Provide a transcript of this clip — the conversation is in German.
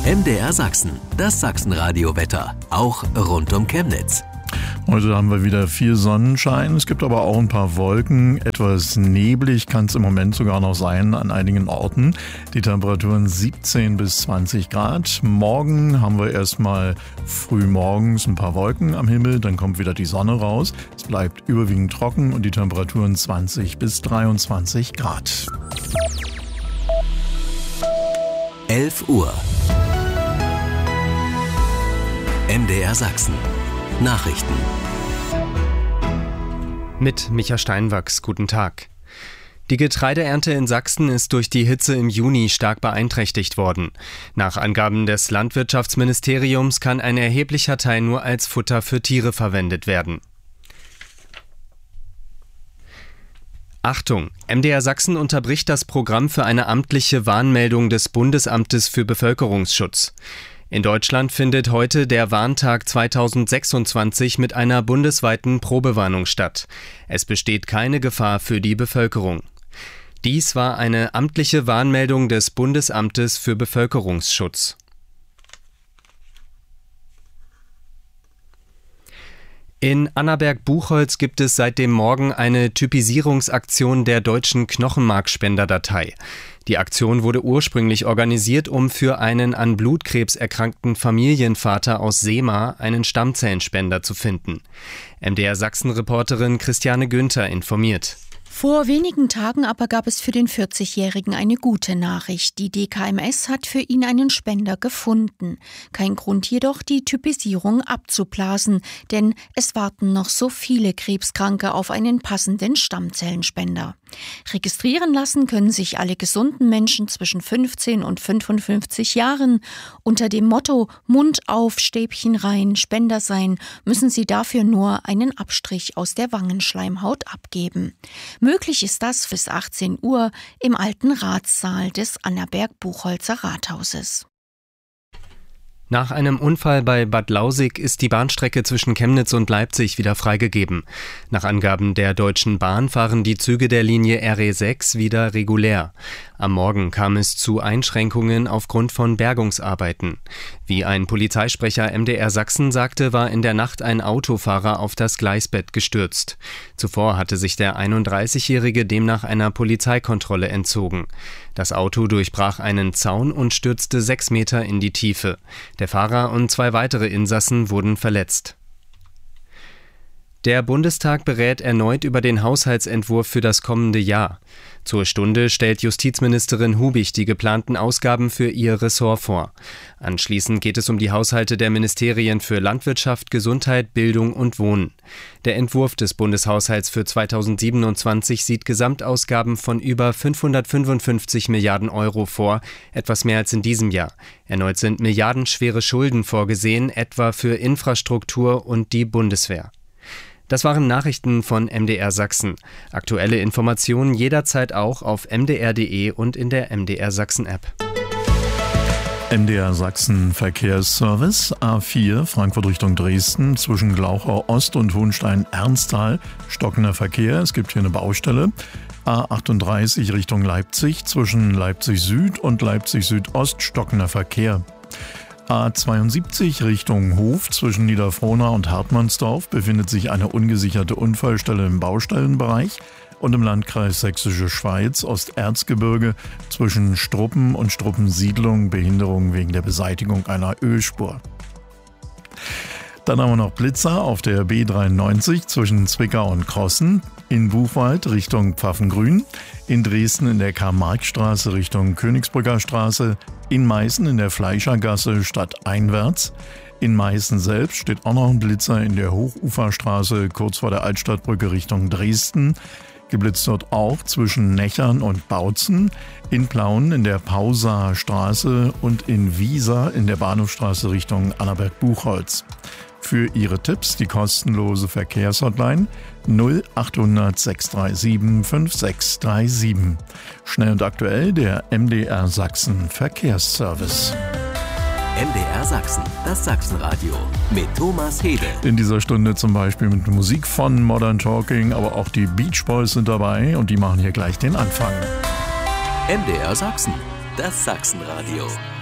MDR Sachsen, das Sachsenradio-Wetter, auch rund um Chemnitz. Heute haben wir wieder viel Sonnenschein, es gibt aber auch ein paar Wolken, etwas neblig kann es im Moment sogar noch sein an einigen Orten. Die Temperaturen 17 bis 20 Grad. Morgen haben wir erstmal früh morgens ein paar Wolken am Himmel, dann kommt wieder die Sonne raus. Es bleibt überwiegend trocken und die Temperaturen 20 bis 23 Grad. 11 Uhr. MDR Sachsen. Nachrichten. Mit Micha Steinwachs, guten Tag. Die Getreideernte in Sachsen ist durch die Hitze im Juni stark beeinträchtigt worden. Nach Angaben des Landwirtschaftsministeriums kann ein erheblicher Teil nur als Futter für Tiere verwendet werden. Achtung! MDR Sachsen unterbricht das Programm für eine amtliche Warnmeldung des Bundesamtes für Bevölkerungsschutz. In Deutschland findet heute der Warntag 2026 mit einer bundesweiten Probewarnung statt. Es besteht keine Gefahr für die Bevölkerung. Dies war eine amtliche Warnmeldung des Bundesamtes für Bevölkerungsschutz. In Annaberg-Buchholz gibt es seit dem Morgen eine Typisierungsaktion der deutschen Knochenmarkspenderdatei. Die Aktion wurde ursprünglich organisiert, um für einen an Blutkrebs erkrankten Familienvater aus Seema einen Stammzellenspender zu finden. MDR Sachsen-Reporterin Christiane Günther informiert. Vor wenigen Tagen aber gab es für den 40-Jährigen eine gute Nachricht. Die DKMS hat für ihn einen Spender gefunden. Kein Grund jedoch, die Typisierung abzublasen, denn es warten noch so viele Krebskranke auf einen passenden Stammzellenspender. Registrieren lassen können sich alle gesunden Menschen zwischen 15 und 55 Jahren. Unter dem Motto Mund auf, Stäbchen rein, Spender sein, müssen sie dafür nur einen Abstrich aus der Wangenschleimhaut abgeben. Möglich ist das bis 18 Uhr im alten Ratssaal des Annaberg-Buchholzer Rathauses. Nach einem Unfall bei Bad Lausig ist die Bahnstrecke zwischen Chemnitz und Leipzig wieder freigegeben. Nach Angaben der Deutschen Bahn fahren die Züge der Linie RE6 wieder regulär. Am Morgen kam es zu Einschränkungen aufgrund von Bergungsarbeiten. Wie ein Polizeisprecher MDR Sachsen sagte, war in der Nacht ein Autofahrer auf das Gleisbett gestürzt. Zuvor hatte sich der 31-Jährige demnach einer Polizeikontrolle entzogen. Das Auto durchbrach einen Zaun und stürzte 6 Meter in die Tiefe. Der Fahrer und 2 weitere Insassen wurden verletzt. Der Bundestag berät erneut über den Haushaltsentwurf für das kommende Jahr. Zur Stunde stellt Justizministerin Hubich die geplanten Ausgaben für ihr Ressort vor. Anschließend geht es um die Haushalte der Ministerien für Landwirtschaft, Gesundheit, Bildung und Wohnen. Der Entwurf des Bundeshaushalts für 2027 sieht Gesamtausgaben von über 555 Milliarden Euro vor, etwas mehr als in diesem Jahr. Erneut sind milliardenschwere Schulden vorgesehen, etwa für Infrastruktur und die Bundeswehr. Das waren Nachrichten von MDR Sachsen. Aktuelle Informationen jederzeit auch auf mdr.de und in der MDR Sachsen App. MDR Sachsen Verkehrsservice A4 Frankfurt Richtung Dresden zwischen Glauchau Ost und Hohenstein-Ernsthal stockender Verkehr. Es gibt hier eine Baustelle. A38 Richtung Leipzig zwischen Leipzig Süd und Leipzig Südost stockender Verkehr. A72 Richtung Hof zwischen Niederfrohna und Hartmannsdorf befindet sich eine ungesicherte Unfallstelle im Baustellenbereich und im Landkreis Sächsische Schweiz Osterzgebirge zwischen Struppen und Struppensiedlung Behinderung wegen der Beseitigung einer Ölspur. Dann haben wir noch Blitzer auf der B93 zwischen Zwickau und Krossen, in Buchwald Richtung Pfaffengrün, in Dresden in der Karl-Marx-Straße Richtung Königsbrücker Straße, in Meißen in der Fleischergasse stadteinwärts. In Meißen selbst steht auch noch ein Blitzer in der Hochuferstraße kurz vor der Altstadtbrücke Richtung Dresden. Geblitzt dort auch zwischen Nechern und Bautzen, in Plauen in der Pausaer Straße und in Wiesa in der Bahnhofstraße Richtung Annaberg-Buchholz. Für Ihre Tipps die kostenlose Verkehrshotline 0800 637 5637. Schnell und aktuell der MDR Sachsen Verkehrsservice. MDR Sachsen, das Sachsenradio mit Thomas Hede. In dieser Stunde zum Beispiel mit Musik von Modern Talking, aber auch die Beach Boys sind dabei und die machen hier gleich den Anfang. MDR Sachsen, das Sachsenradio.